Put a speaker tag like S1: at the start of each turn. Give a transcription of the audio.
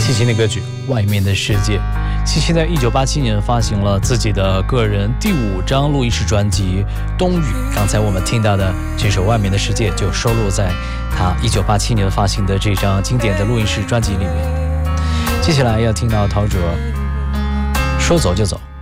S1: 齐秦的歌曲《外面的世界》。齐秦在1987年发行了自己的个人第5张录音室专辑《冬雨》，刚才我们听到的这首《外面的世界》就收录在他1987年发行的这张经典的录音室专辑里面。接下来要听到陶喆《说走就走》。